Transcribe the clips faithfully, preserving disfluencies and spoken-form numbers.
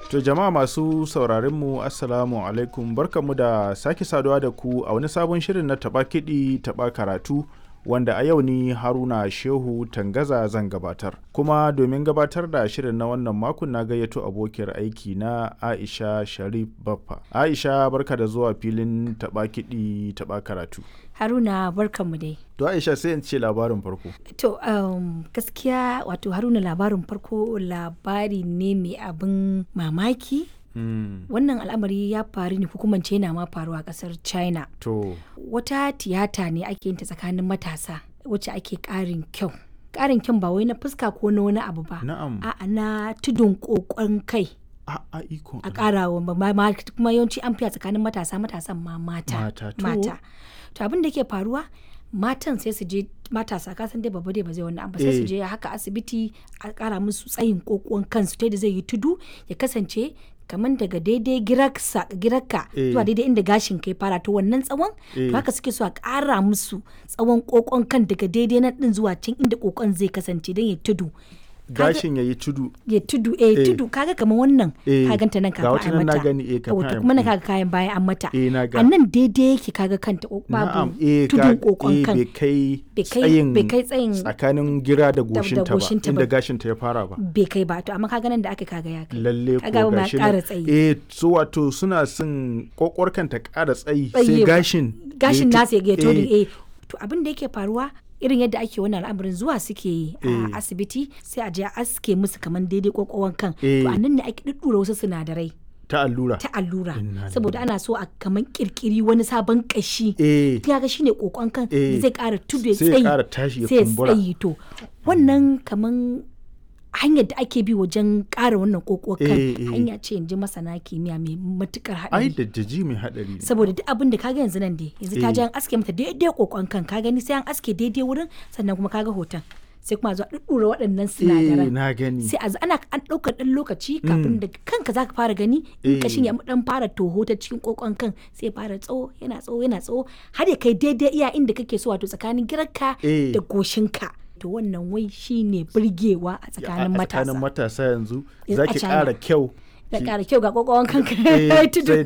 To jama'a masu sauraronmu assalamu alaikum, barkanmu da sake saduwa da ku a wani sabon shirin na taɓa kiɗi taɓa karatu wanda a yau ni Haruna Shehu Tangaza zan gabatar. Kuma domin gabatar da shirin na wannan makon na gayyato abokiyar aiki na Aisha Sharif Baffa. Aisha, barka da zuwa filin taɓa kiɗi taɓa karatu. Haruna, barkanmu dai. To Aisha, sai in ce labarin farko. To um, gaskiya wato Haruna, labarin farko labari ne mai abin mamaki. Mm. Wannan al'amari ya faru ne, hukumance yana ma faruwa a kasar China. To. Wata tiyata ne ake yin ta tsakanin matasa wacce ake ƙarin kyau. Ƙarin kyau ba wai na fuska ko na wani abu ba. Na'am. A'a, na tudun ƙoƙon kai. A a iko. A ƙara wa kuma yawanci an fiya tsakanin matasa matasan ma mata. Mata. To. Mata. To abin da ke faruwa, matan sai su je, matasa kasan dai babba dai ba zai wani abu, sai su je haka asibiti a kara musu tsayin kokon kansu ta da zai yi tudu ya kasance kamar daga daidai girarka zuwa daidai inda gashin kai fara, to wannan tsawon to haka suke so a kara musu tsawon kokon kan daga daidai nan din zuwa can inda kokon zai kasance don ya tudu. Gashin ya yi tudu ya tudu eh, eh tudu kaga kamar wannan eh, ka ganta nan kafin a mata eh, wato kuma na kaga kayan bayan an mata eh, a nan daidai yake kaga kanta babu eh, tudun kokon kan bai kai tsayin bai kai tsayin tsakanin gira da goshinta ba inda gashinta ya fara ba bai kai ba, to amma kaga nan da aka kaga ya kai lalle ko gashin eh so wato suna son kokor kanta ƙara tsayi sai gashin gashin nasa ya tudu eh to abin da yake faruwa irin yadda ake wannan al'amarin zuwa suke yi a asibiti sai a je a aske musu kamar daidai kwakwawan kan, to a nan ne ake ɗuɗɗura wasu sinadarai ta allura ta allura saboda ana so a kaman kirkiri wani sabon kashi ya ga shine kokon kan da zai ƙara tudu ya tsayi sai ya tsayi. To wannan kaman hanyar da ake bi wajen ƙara wannan kokon kan hanya ce yanzu masana kimiyya mai matukar haɗari. Ai da daji mai haɗari saboda duk abin da kaga yanzu nan dai yanzu ta je an aske mata daidai kokon kan, ka gani sai an aske daidai wurin, sannan kuma kaga hoton sai kuma a zo a ɗuɗɗura waɗannan sinadaran na gani sai a ana an ɗaukar ɗan lokaci kafin da kanka zaka fara gani in kashin ya dan fara toho ta cikin kokon kan sai fara tsawo yana tsawo yana tsawo har ya kai daidai iya inda kake so, wato tsakanin girarka da goshinka. To wannan wai shine burgewa a tsakanin matasa. A tsakanin matasa yanzu zaki ƙara kyau. Da ƙara kyau ga kokon kanka tudu.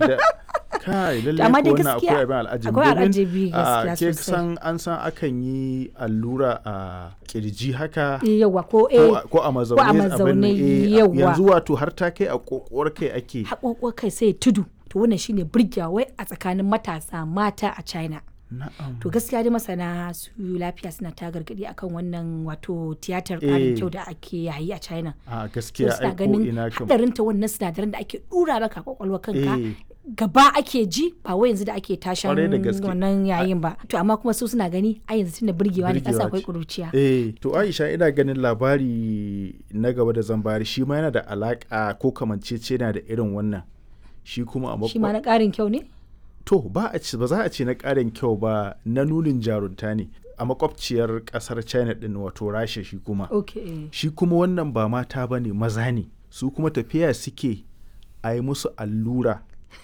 Kai lalle ko wannan akwai abin al'ajabi. Akwai al'ajabi gaskiya sosai. Ke san an san akan yi allura a kirji haka. Yawa ko eh ko a mazaune abin yawa. Yanzu wato har ta kai a kokowar kai ake. A kokowar kai sai tudu. To wannan shine burgewa wai a tsakanin matasa mata a China. Na'am. To gaskiya dai masana su lafiya suna ta gargadi akan wannan wato tiyatar ƙarin kyau da ake yayi a China. A gaskiya ai ko ina kam. Hadarin ta wannan sinadaran da ake dura maka kwakwalwa kanka gaba ake ji ba wai yanzu da ake tashan wannan yayin ba. To amma kuma su suna gani a yanzu tunda burgewa ne kasa akwai kuruciya. Eh to Aisha, ina ganin labari na gaba da zan bayar shi ma yana da alaka ko kamancece yana da irin wannan. Shi kuma a shi ma na ƙarin kyau ne? To ba a ci ba za a ce na ƙarin kyau ba, na nunin jarunta ne a makwabciyar ƙasar China din wato Rasha. Shi kuma okay. Shi kuma wannan ba mata ba ne, maza ne, su kuma tafiya suke a yi musu allura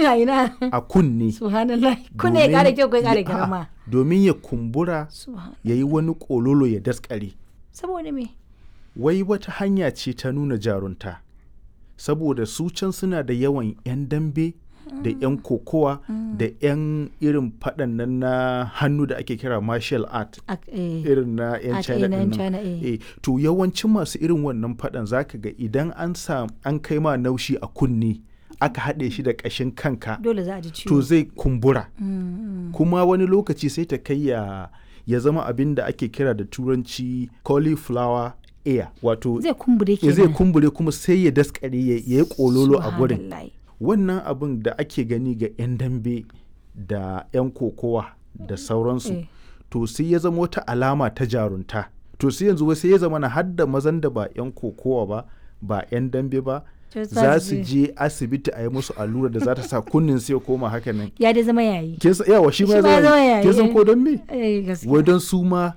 a kunne. Subhanallah, kunne ya ƙara kyau ko ya ƙara girma domin ya kumbura ya yi wani ƙololo ya daskare. Saboda me? Wai wata hanya ce ta nuna jarunta, saboda su can suna da yawan 'yan dambe da 'yan kokowa da 'yan irin faɗan nan na hannu da ake kira martial art irin na 'yan China ɗin. To yawancin masu irin wannan faɗan zaka ga idan an an kai ma naushi a kunne aka haɗe shi da ƙashin kanka dole za a ji ciwo, to zai kumbura. Kuma wani lokaci sai ta kai ya ya zama abin da ake kira da turanci cauliflower ear, wato zai kumbure kenan. zai kumbure kuma sai ya daskare ya yi kololo a gurin. Wannan abin da ake gani ga 'yan dambe da 'yan kokowa da sauransu eh. To sai ya zama wata alama ta jarunta. To sai yanzu sai ya zama na hadda mazan da ba 'yan kokowa ba ba 'yan dambe ba za su je asibiti a yi musu allura da za ta sa kunnin sai ya koma haka nan. Ya da zama yayi. Yawa shi ma zama yayi. Kin san ko don me? Wai don su ma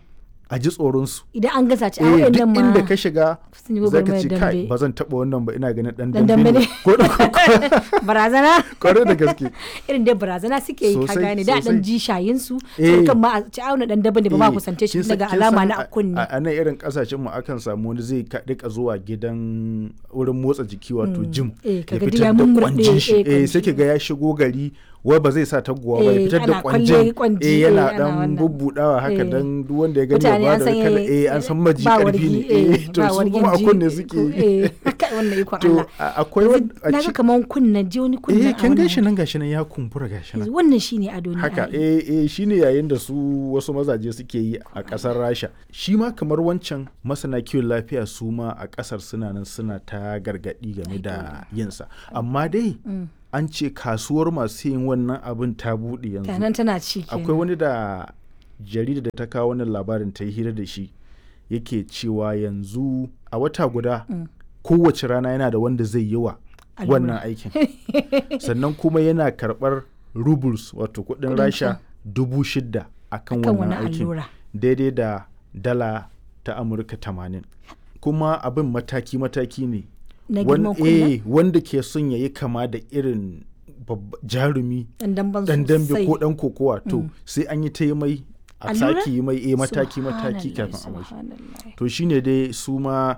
a ji tsoronsu. Idan an gaza ci a Eh, waɗannan duk ma inda ka shiga sun yi za ka gwagwarmayar ce kai dambe. ba zan taɓa wannan ba ina ganin ɗan Dan dambe dambe ne. ne. Ko da ko- barazana kwarai da gaske. irin dai barazana suke yi ka Sosai, gane da dan sosai. ji shayin su Eh. kan ma a ci auna dan daban da ba ma Eh, kusance shi kin san- daga kin alama san na a- a kunne. a a nan irin kasashen mu akan samu wani zai ka- rika zuwa gidan wurin motsa jiki wato gym Eh, ya kaga duk fitar ya da mummurɗe, kwanjin shi eh, eh kwanji. sai kiga ya shigo gari wai ba zai sa taguwa ba ya Eh, fitar ana da kwalle kwanjin kwanji, eh eh, yana ana dan wannan. bubbudawa haka Eh. dan duk wanda ya gani ya Mutane ba an da san kala eh, eh an san maji ba karfi wargi, ne eh, eh to ba su wargin kuma a ji, kunne suke yi. eh, kai wannan ikon to Allah. a- akwai wani a Na ga ci- kaman kunnen ji wani kunnen eh a kin wannan gashi nan gashi nan ya kumbura gashi nan wannan shine ado ne haka ai. eh eh shine yayin da su wasu mazaje suke yi a kasar Rasha shi ma kamar wancan masana kiwon lafiya su ma a kasar suna nan suna ta gargadi game da yinsa amma dai an ce kasuwar masu yin wannan abin ta buɗe yanzu Tanan tana ci kenan. akwai wani da jarida da ta kawo wannan labarin ta yi hira da shi yake cewa yanzu a wata guda kowace rana yana da wanda zai yi wa Allura. wannan aikin sannan kuma yana karɓar rubles wato kuɗin Kuɗin rasha can. dubu shida akan Akan wannan wani aikin allura. daidai da dala ta amurka tamanin kuma abin mataki-mataki ne Na Wan- girman kunnen? eh, wanda ke son ya yi kama da irin babba- jarumi Dan damban dan dambe sosai. ko dan kokowa to sai an yi ta yi mai a Allura? sake yi mai eh, mataki-mataki Subhanallah, kafin a mashi subhanallah. to shine dai su ma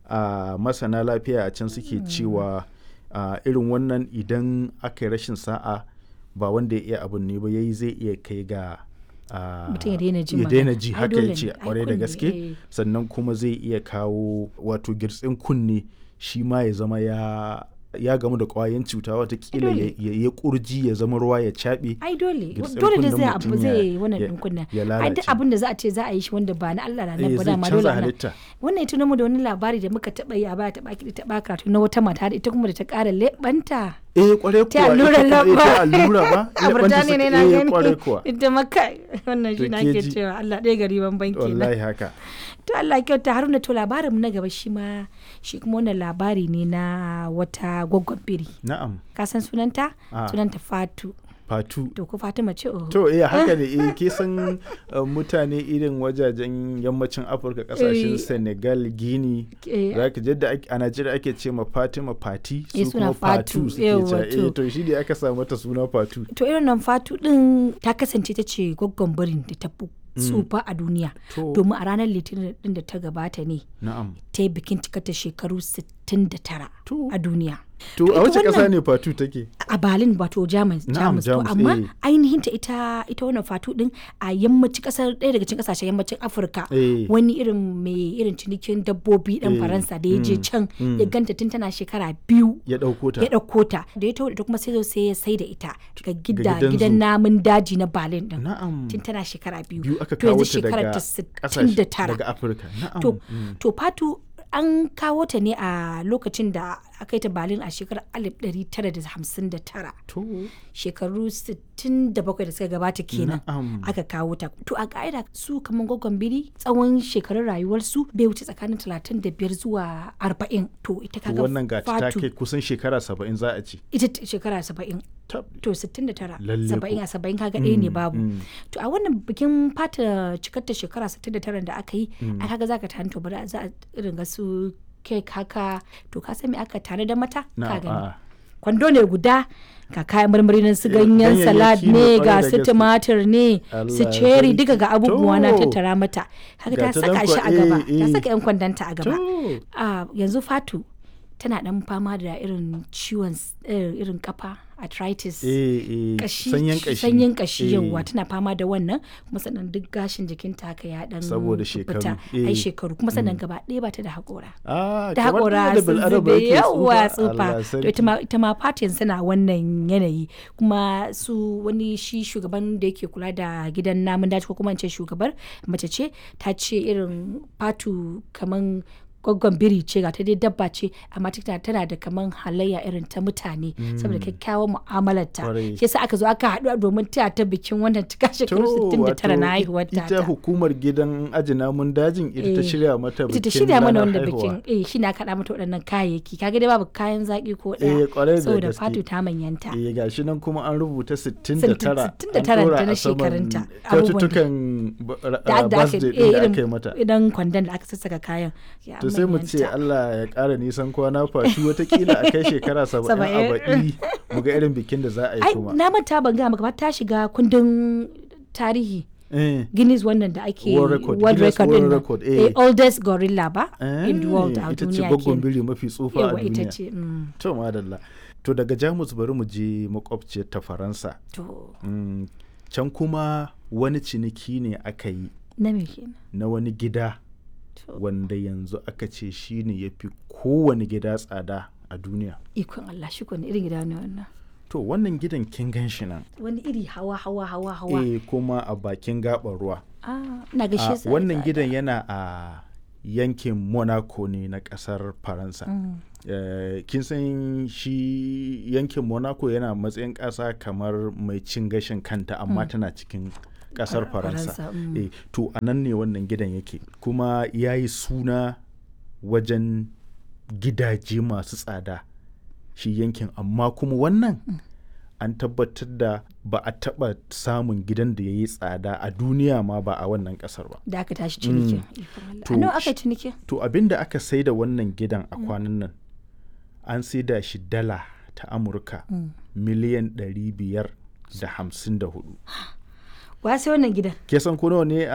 a masana lafiya a can suke cewa a irin wannan idan aka yi rashin sa'a ba wanda ya iya abin ne ba yayi zai iya kai ga a, Mutum ya daina jin ya daina magana. ji Ai, haka dole ya ce ne. Ai, kwarai da kunne, gaske eh. sannan kuma zai iya kawo wato girtsin kunne shi ma ya zama ya ya gamu da kwayan cuta watakila dole. ya ya kurji ya zama ruwa ya caɓe ai dole Girtsin dole da kunnen zai mutum abu ya- zai wannan ya- din kunna ya ai lalace. duk abin da za a ce za a yi shi wanda ba na Allah na Eh, nan ba zai dama canza dole ana halitta. wannan ya tuno mu da wani labari da muka taba yi a baya taba ki taba karatu na wata mata da ita kuma da ta kara lebanta eh kwarai ta kuwa allura ita kuma- eh, lamba ta allura ba a Burtaniya ne na eh, gani kwarai kuwa ita maka wannan shi To na ke ke ji. cewa Allah ɗaya gari ban banki na wallahi haka to Allah kyauta Haruna to labarin mu na gaba shi ma shi kuma wannan labari ne na wata gwaggon biri na'am ka san sunanta Ah. sunanta Fatu fatu to ko Fatima ce oh to eh haka ne eh ke san uh, mutane irin wajajen yammacin afirka kasashen Eh. senegal guinea Eh. za ka jadda ake- a najeriya ake ce ma fatima fati Eh, su suna kuma fatu Fatu, suke yawwa, cewa to. eh to shi ne aka samu mata suna fatu to irin nan Fatu din ta kasance ta ce gwaggon birin da ta fi tsufa a duniya To. domin a ranar litinin din da ta gabata ne na'am ta yi bikin cikata shekaru sittin da tara To. a duniya to a ita wace kasa wannan- ne fatu take a Berlin wato Jamus Na'am, Jamus to Jamus, amma eh. ainihin ta ita ita wannan Fatu din a yammacin kasar ɗaya daga cikin kasashen yammacin Afirka Eh. wani irin mai irin cinikin dabbobi dan Eh, Faransa da ya je mm, can mm. ya ganta tun tana shekara biyu ya ɗauko ta ya ɗauko ta da ya taho da ita kuma sai zo sai ya sai da ita ga gida gidan gidan zoo. namun daji na Berlin din na'am tun tana shekara biyu biyu aka to kawo yanzu ta shekarar daga ta sittin kasashe da tara daga afirka na'am to mm. to Fatu an kawo ta ne a lokacin da aka yi ta Berlin a shekarar alif ɗari tara da hamsin da tara to shekaru sittin da bakwai da suka gabata kenan Na'am. aka kawo ta to a ka'ida su kamar gwaggon biri tsawon shekarun rayuwarsu bai wuce tsakanin talatin da biyar zuwa arba'in to ita to kaga wannan gata ta Fatu kai kusan shekara saba'in za a ce ita t- shekara saba'in Tab. to sittin da tara Lalle saba'in ko. a saba'in kaga ɗaya ne babu mm. to a wannan bikin fata cikar ta shekara sittin da tara da aka yi a kaga zaka tani to bari a- za a irin ga su kek haka to ka san me aka tare da mata ka Na'am, gani a'a. kwando ne guda ga kayan marmari nan su Eh, ganyen ganyayyaki salad ne ne kwarai ga da su gaske. tumatir ne su Allah cherry sarki. duka ga abubuwa na To. tattara mata haka Ga ta ta saka nan shi kwa- a gaba eh, ta eh. saka yan kwandanta a gaba To. a yanzu Fatu tana dan fama da irin ciwon s- eh, irin kafa arthritis eh eh kashi sanyin kashi sanyin kashi Eh, yauwa tana fama da wannan kuma sannan duk gashin jikinta haka ya dan Saboda fita. shekaru, ai eh. shekaru kuma sannan gaba ɗaya ba ta da haƙora ah da kamar haƙora da sun bil'adama zube yake yawa tsufa Allah to sarki. ita ma ita ma fatin suna wannan yanayi kuma su wani shi shugaban da yake kula da gidan namun daji ko kuma in ce shugabar mace ce ta ce irin Fatu kaman gwaggon biri ce ga ta dai dabba ce amma tana tana da kaman halayya irin ta mutane saboda kyakkyawan mu'amalar ta Kwarai. shi yasa aka zo aka haɗu domin taya ta bikin wannan cika shekaru sittin da tara na haihuwar ta ita hukumar gidan aji namun dajin ita ta Eh, shirya mata bikin ita ta shirya mana ranar wanda haihuwa. bikin eh shi na kaɗa mata waɗannan kayayyaki kaga dai babu kayan zaƙi ko Eh, kwarai ɗaya da saboda gaske. Fatu ta manyanta Eh gashi nan kuma an rubuta sittin da tara sittin da tara an ɗora ta na a saman shekarunta, abubuwan da- kyaututtukan b- da uh, da aka birthday eh, din da irin aka yi mata. idan kwandon da aka sassaka kayan ya To sai mu ce manyanta. Allah ya ƙara nisan kwana fashi watakila a kai shekara saba'in a Saba'in. baɗi mu ga irin bikin da za a yi ai kuma. na manta ban gaya maka ba ta shiga kundin tarihi Eh. Guinness wannan da ake World record, world Guinness record World din nan. record, eh. Eh, oldest gorilla ba Eh, in the world a ita ce duniya gwaggon kenan. biri mafi tsufa a Yawa ita duniya. ce mm, To madalla. To daga Jamus bari mu je makwabciyar ta Faransa. to Mm, Can kuma wani ciniki ne aka yi na me kenan na wani gida to wanda yanzu aka ce shi ne ya fi kowane gida tsada a duniya. ikon Allah shi ko ne irin gida ne wannan To wannan gidan kin gan shi nan. wani iri hawa hawa hawa hawa Eh kuma a bakin gaɓar ruwa. ah ina ga A, shi sa wannan tsada. gidan yana a yankin Monaco ne na ƙasar Faransa. Mm, Eh, kin san shi yankin Monaco yana matsayin ƙasa kamar mai cin gashin kanta amma tana cikin ƙasar Far- Faransa. Faransa, mm. Eh, to a nan ne wannan gidan yake kuma ya yi suna wajen gidaje masu tsada shi yankin amma kuma wannan an tabbatar da ba a taɓa samun gidan da ya yi tsada a duniya ma ba a wannan ƙasar ba. da aka tashi cinikin ikon Allah To, a nawa aka shi- yi cinikin To abin da aka sai da wannan gidan a kwanan nan an sai da shi dala ta Amurka miliyan ɗari biyar da hamsin da hudu. wa sai wannan gidan Ke san ko nawa ne